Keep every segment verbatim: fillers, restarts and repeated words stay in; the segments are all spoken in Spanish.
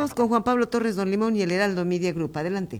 Vamos con Juan Pablo Torres, Don Limón y el Heraldo Media Group. Adelante.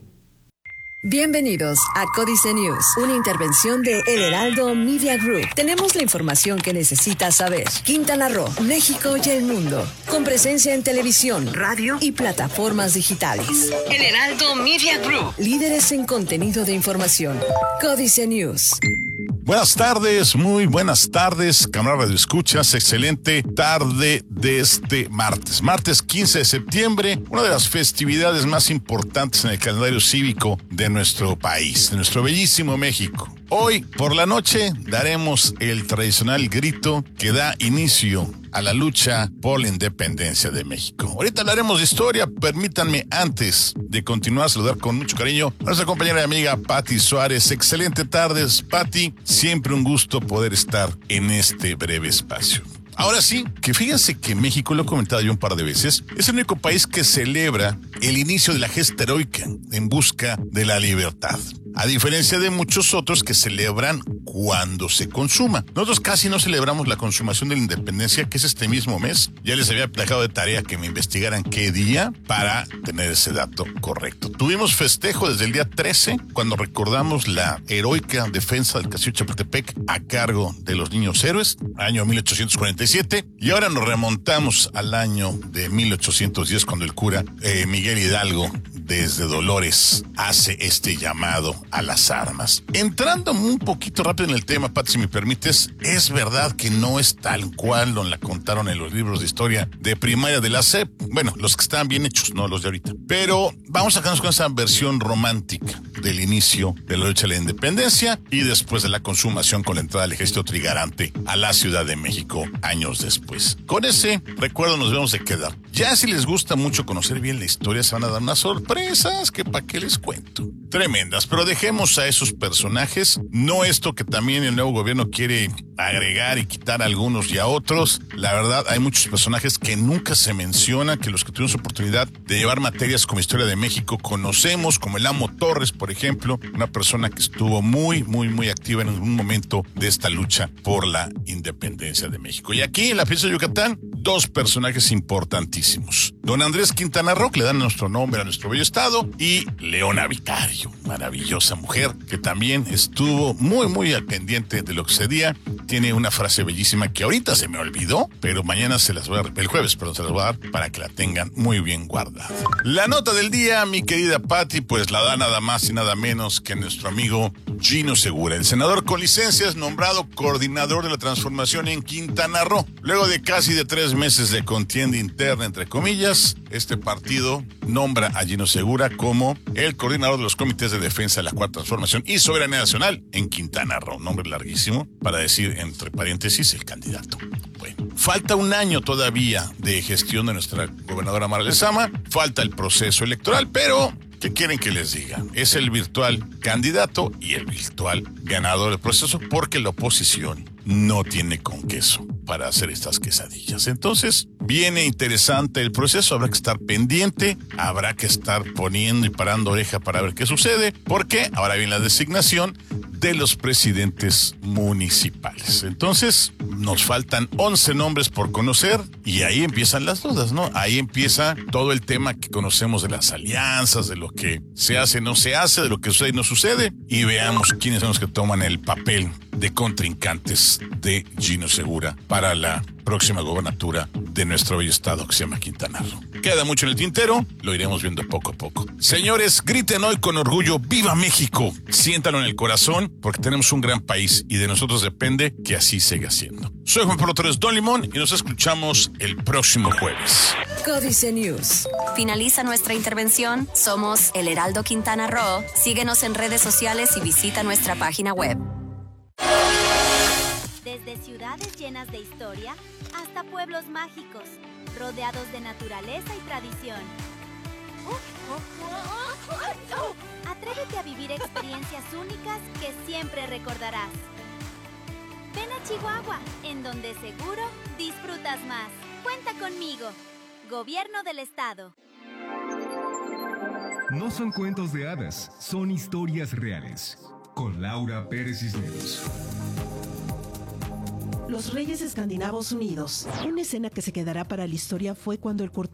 Bienvenidos a Códice News, una intervención de El Heraldo Media Group. Tenemos la información que necesitas saber. Quintana Roo, México y el mundo, con presencia en televisión, radio y plataformas digitales. El Heraldo Media Group, líderes en contenido de información. Códice News. Buenas tardes, muy buenas tardes, camaradas de escuchas, excelente tarde de este martes, martes quince de septiembre, una de las festividades más importantes en el calendario cívico de nuestro país, de nuestro bellísimo México. Hoy, por la noche, daremos el tradicional grito que da inicio a la lucha por la independencia de México. Ahorita hablaremos de historia, permítanme antes de continuar a saludar con mucho cariño a nuestra compañera y amiga Pati Suárez. Excelente tardes, Pati, siempre un gusto poder estar en este breve espacio. Ahora sí, que fíjense que México, lo he comentado yo un par de veces, es el único país que celebra el inicio de la gesta heroica en busca de la libertad. A diferencia de muchos otros que celebran cuando se consuma. Nosotros casi no celebramos la consumación de la independencia, que es este mismo mes. Ya les había dejado de tarea que me investigaran qué día para tener ese dato correcto. Tuvimos festejo desde el día trece, cuando recordamos la heroica defensa del Castillo de Chapultepec a cargo de los niños héroes, año mil ochocientos cuarenta y siete. Y ahora nos remontamos al año de mil ochocientos diez, cuando el cura eh, Miguel Hidalgo, desde Dolores, hace este llamado a las armas. Entrando un poquito rápido en el tema, Pat, si me permites, es verdad que no es tal cual nos la contaron en los libros de historia de primaria de la S E P. Bueno, los que están bien hechos, no los de ahorita. Pero vamos a quedarnos con esa versión romántica del inicio de la lucha de la independencia y después de la consumación con la entrada del ejército trigarante a la Ciudad de México años después. Con ese recuerdo nos debemos de quedar. Ya si les gusta mucho conocer bien la historia, se van a dar unas sorpresas que para qué les cuento. Tremendas, pero dejemos a esos personajes. No esto que también el nuevo gobierno quiere agregar y quitar a algunos y a otros. La verdad, hay muchos personajes que nunca se mencionan, que los que tuvimos oportunidad de llevar materias como Historia de México conocemos, como el Amo Torres, por ejemplo, una persona que estuvo muy, muy, muy activa en algún momento de esta lucha por la independencia de México. Y aquí en la península de Yucatán, dos personajes importantísimos. Don Andrés Quintana Roo, que le dan nuestro nombre a nuestro bello estado, y Leona Vicario, maravillosa mujer, que también estuvo muy, muy al pendiente de lo que sucedía. Tiene una frase bellísima que ahorita se me olvidó, pero mañana se las voy a dar, el jueves, perdón, se las voy a dar para que la tengan muy bien guardada. La nota del día, mi querida Patti, pues la da nada más y nada menos que nuestro amigo Gino Segura, el senador con licencias, nombrado coordinador de la transformación en Quintana Roo. Luego de casi de tres meses de contienda interna, entre comillas, este partido nombra a Gino Segura como el coordinador de los comités de defensa de la Cuarta Transformación y Soberanía Nacional en Quintana Roo. Nombre larguísimo para decir, entre paréntesis, el candidato. Bueno, falta un año todavía de gestión de nuestra gobernadora Mara Lezama, falta el proceso electoral, pero ¿qué quieren que les diga? Es el virtual candidato y el virtual ganador del proceso, porque la oposición no tiene con queso para hacer estas quesadillas. Entonces, viene interesante el proceso, habrá que estar pendiente, habrá que estar poniendo y parando oreja para ver qué sucede, porque ahora viene la designación de los presidentes municipales. Entonces, nos faltan once nombres por conocer y ahí empiezan las dudas, ¿no? Ahí empieza todo el tema que conocemos de las alianzas, de lo que se hace, no se hace, de lo que sucede y no sucede, y veamos quiénes son los que toman el papel de contrincantes de Gino Segura para la próxima gobernatura de nuestro bello estado que se llama Quintana Roo. Queda mucho en el tintero, lo iremos viendo poco a poco. Señores, griten hoy con orgullo, ¡viva México! Siéntalo en el corazón, porque tenemos un gran país y de nosotros depende que así siga siendo. Soy Juan Pablo Torres, Don Limón, y nos escuchamos el próximo jueves. Códice News. Finaliza nuestra intervención. Somos El Heraldo Quintana Roo. Síguenos en redes sociales y visita nuestra página web. Desde ciudades llenas de historia hasta pueblos mágicos, rodeados de naturaleza y tradición. Atrévete a vivir experiencias únicas que siempre recordarás. Ven a Chihuahua, en donde seguro disfrutas más. Cuenta conmigo. Gobierno del Estado. No son cuentos de hadas, son historias reales. Con Laura Pérez Cisneros. Los Reyes Escandinavos Unidos. Una escena que se quedará para la historia fue cuando el